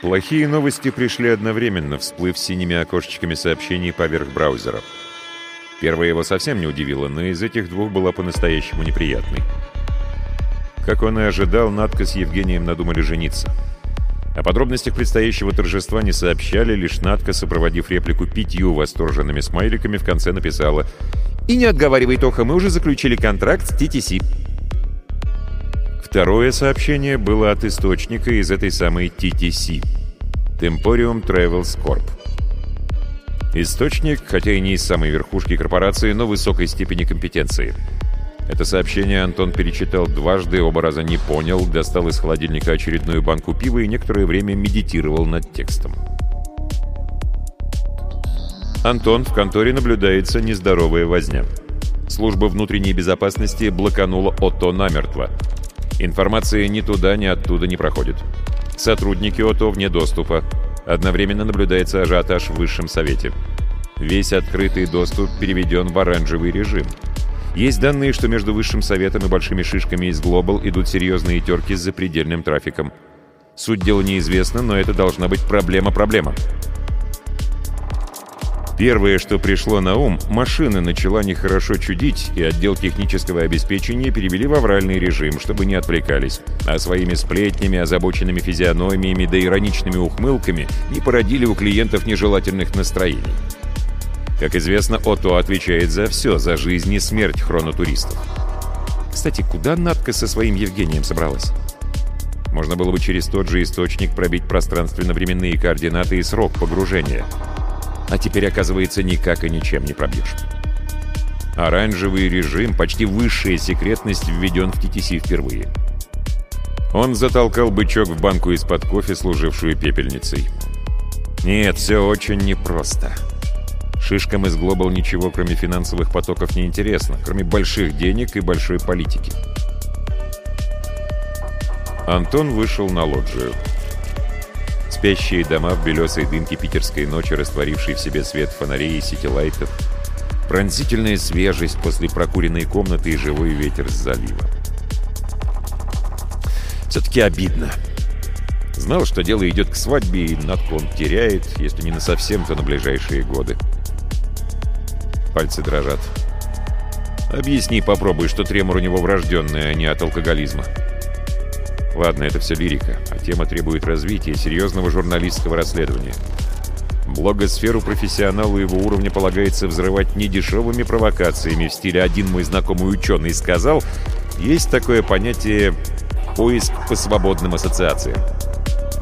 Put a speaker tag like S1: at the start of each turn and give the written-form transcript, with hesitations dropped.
S1: Плохие новости пришли одновременно, всплыв синими окошечками сообщений поверх браузера. Первая его совсем не удивила, но из этих двух была по-настоящему неприятной. Как он и ожидал, Надка с Евгением надумали жениться. О подробностях предстоящего торжества не сообщали, лишь Надка, сопроводив реплику 5 восторженными смайликами, в конце написала: «И не отговаривай, Тоха, мы уже заключили контракт с TTC». Второе сообщение было от источника из этой самой TTC — Temporium Travels Corp. Источник, хотя и не из самой верхушки корпорации, но высокой степени компетенции. Это сообщение Антон перечитал дважды, оба раза не понял, достал из холодильника очередную банку пива и некоторое время медитировал над текстом. Антон, в конторе наблюдается нездоровая возня. Служба внутренней безопасности блоканула ОТО намертво. Информация ни туда, ни оттуда не проходит. Сотрудники ОТО вне доступа. Одновременно наблюдается ажиотаж в Высшем Совете. Весь открытый доступ переведен в оранжевый режим. Есть данные, что между Высшим Советом и большими шишками из Global идут серьезные терки с запредельным трафиком. Суть дела неизвестна, но это должна быть проблема. Первое, что пришло на ум, машина начала нехорошо чудить, и отдел технического обеспечения перевели в авральный режим, чтобы не отвлекались, а своими сплетнями, озабоченными физиономиями да ироничными ухмылками не породили у клиентов нежелательных настроений. Как известно, ОТО отвечает за все, за жизнь и смерть хронотуристов. Кстати, куда Надка со своим Евгением собралась? Можно было бы через тот же источник пробить пространственно-временные координаты и срок погружения. А теперь, оказывается, никак и ничем не пробьешь. Оранжевый режим, почти высшая секретность, введен в TTC впервые. Он затолкал бычок в банку из-под кофе, служившую пепельницей. Нет, все очень непросто. Шишкам из Global ничего, кроме финансовых потоков, не интересно, кроме больших денег и большой политики. Антон вышел на лоджию. Спящие дома в белесой дымке питерской ночи, растворившей в себе свет фонарей и ситилайтов, пронзительная свежесть после прокуренной комнаты и живой ветер с залива. Все-таки обидно. Знал, что дело идет к свадьбе, и Надку он теряет, если не насовсем, то на ближайшие годы. Пальцы дрожат. Объясни, попробуй, что тремор у него врожденный, а не от алкоголизма. Ладно, это все лирика, а тема требует развития, серьезного журналистского расследования. Блогосферу профессионалу его уровня полагается взрывать не дешевыми провокациями в стиле «один мой знакомый ученый сказал». Есть такое понятие «поиск по свободным ассоциациям».